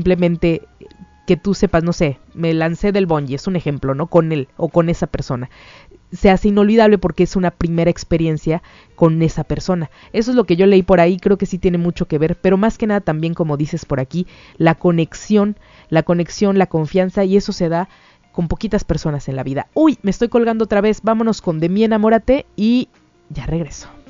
simplemente que tú sepas, no sé, me lancé del bungee, es un ejemplo, ¿no? Con él o con esa persona. Se hace inolvidable porque es una primera experiencia con esa persona. Eso es lo que yo leí por ahí, creo que sí tiene mucho que ver, pero más que nada también, como dices por aquí, la conexión, la confianza, y eso se da con poquitas personas en la vida. Uy, me estoy colgando otra vez, vámonos con De mí enamórate y ya regreso.